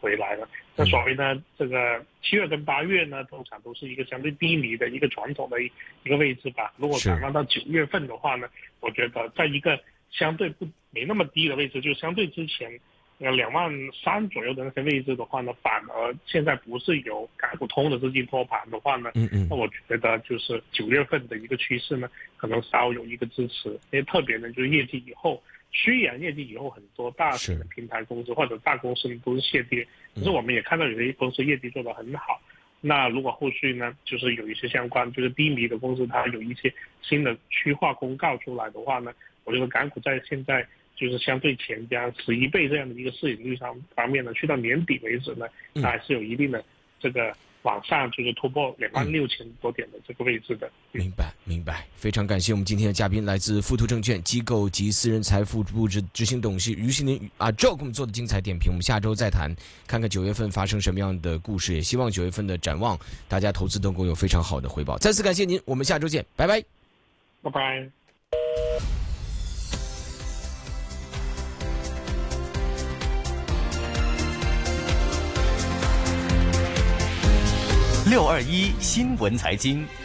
回来了。那所谓呢，这个7月跟8月呢，通常都是一个相对低迷的一个传统的一个位置吧。如果展望到9月份的话呢，我觉得在一个相对没那么低的位置，就相对之前23000左右的那些位置的话呢，反而现在不是有港股通的资金托盘的话呢，那我觉得就是9月份的一个趋势呢，可能稍有一个支持。因为特别呢，就是业绩以后，虽然业绩以后很多大型的平台公司或者大公司都是下跌，可是我们也看到有些公司业绩做得很好。那如果后续呢，就是有一些相关就是低迷的公司，它有一些新的趋化公告出来的话呢，我觉得港股在现在就是相对前瞻11倍这样的一个市盈率上方面呢，去到年底为止呢，它还是有一定的这个往上就是突破26000多点的这个位置的。 明白，非常感谢我们今天的嘉宾，来自富途证券机构及私人财富部执行董事于新林Joe 给我们做的精彩点评。我们下周再谈，看看9月份发生什么样的故事，也希望9月份的展望，大家投资都能够有非常好的回报。再次感谢您，我们下周见，拜拜， 拜拜。 621新闻财经